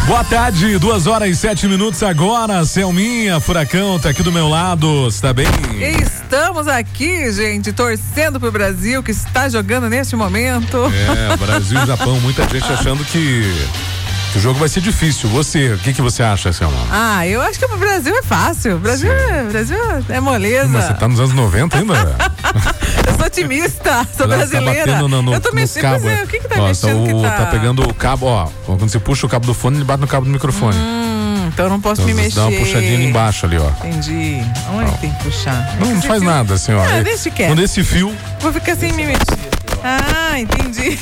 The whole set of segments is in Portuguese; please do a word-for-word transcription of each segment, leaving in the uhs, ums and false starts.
Boa tarde, duas horas e sete minutos agora. Selminha, Furacão, tá aqui do meu lado, está bem? Estamos aqui, gente, torcendo pro Brasil que está jogando neste momento. É, Brasil e Japão, muita gente achando que o jogo vai ser difícil. Você, o que que você acha, Selma? Ah, eu acho que o Brasil é fácil. O Brasil, é, Brasil é moleza. Mas você tá nos anos noventa ainda? Eu sou otimista, sou Ela brasileira. Tá batendo no, no, eu tô mexendo, cabo. o que que tá ó, mexendo? Tá, que o, tá... tá pegando o cabo, ó. Quando você puxa o cabo do fone, ele bate no cabo do microfone. Hum, então eu não posso então, me mexer. Dá uma puxadinha ali embaixo ali, ó. Entendi. Onde não. tem que puxar? Não, não faz fio... nada, assim, ó. Ah, deixa quieto. Quando esse fio... Vou ficar sem me mexer. Ah, entendi.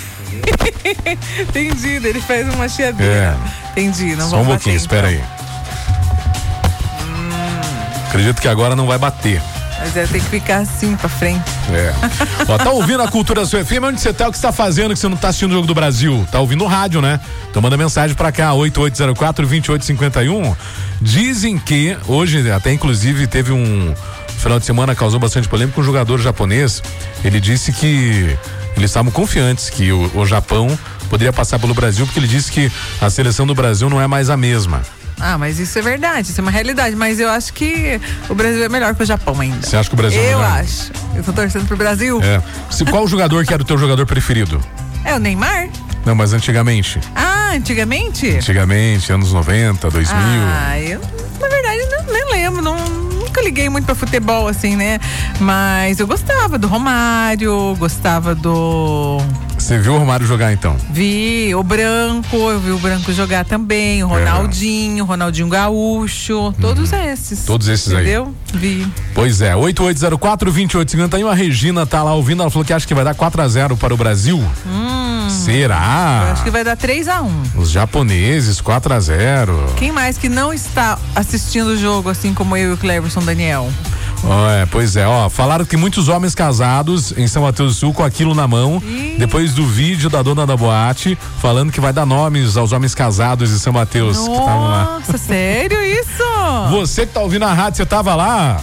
Entendi, ele faz uma chiadeira. É. Entendi, não Só vamos um pouquinho, bater, espera então. aí. Hum. Acredito que agora não vai bater. Mas é, tem que ficar assim pra frente. É. Ó, tá ouvindo a Cultura Sua F M? Onde você tá? O que você tá fazendo que você não tá assistindo o Jogo do Brasil? Tá ouvindo o rádio, né? Então manda mensagem pra cá, oito oito zero quatro, dois oito cinco um. Dizem que, hoje até inclusive teve um final de semana, causou bastante polêmica, um jogador japonês, ele disse que eles estavam confiantes que o, o Japão poderia passar pelo Brasil, porque ele disse que a seleção do Brasil não é mais a mesma. Ah, mas isso é verdade, isso é uma realidade, mas eu acho que o Brasil é melhor que o Japão ainda. Você acha que o Brasil é melhor? Eu acho. Eu tô torcendo pro Brasil. É. Se, qual jogador que era o teu jogador preferido? É o Neymar? Não, mas antigamente. Ah, antigamente? Antigamente, anos noventa, dois mil. Ah, eu, na verdade, não, nem lembro, não, nunca liguei muito pra futebol, assim, né? Mas eu gostava do Romário, gostava do... Você viu o Romário jogar, então? Vi, o Branco, eu vi o Branco jogar também, o Ronaldinho, é. Ronaldinho Gaúcho, todos uhum. esses. Todos esses entendeu? aí. Vi. Pois é, oito oito zero quatro, dois oito cinco um. A Regina tá lá ouvindo, ela falou que acha que vai dar quatro a zero para o Brasil. Hum, Será? Eu acho que vai dar três a um. Os japoneses, quatro a zero. Quem mais que não está assistindo o jogo, assim como eu e o Cleverson Daniel? Oh, é, pois é, ó, falaram que muitos homens casados em São Mateus do Sul com aquilo na mão, Ih. depois do vídeo da dona da boate, falando que vai dar nomes aos homens casados de São Mateus. Nossa, que estavam lá. Nossa, sério isso? Você que tá ouvindo a rádio, você tava lá?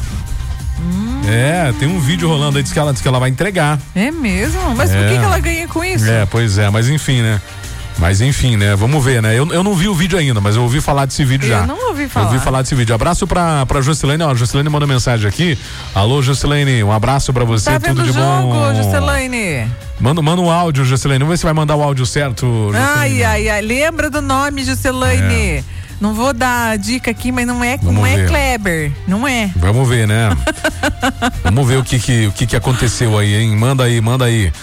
Hum. É, tem um vídeo rolando aí, diz que ela, diz que ela vai entregar. É mesmo? Mas é. por que, que ela ganha com isso? É, pois é, mas enfim, né? Mas enfim, né? Vamos ver, né? Eu, eu não vi o vídeo ainda, mas eu ouvi falar desse vídeo eu já. Eu não ouvi falar. Eu ouvi falar desse vídeo. Abraço pra, pra Juscelene, ó, a Juscelene mandou mensagem aqui. Alô, Juscelene, um abraço pra você, tá tudo de jogo, bom. Juscelene? Manda, manda um áudio, Juscelene, vamos ver se vai mandar o áudio certo, Juscelene. Ai, ai, ai, lembra do nome, Juscelene. É. Não vou dar dica aqui, mas não é, não é Kleber, não é. Vamos ver, né? Vamos ver o que que, o que que aconteceu aí, hein? Manda aí, manda aí.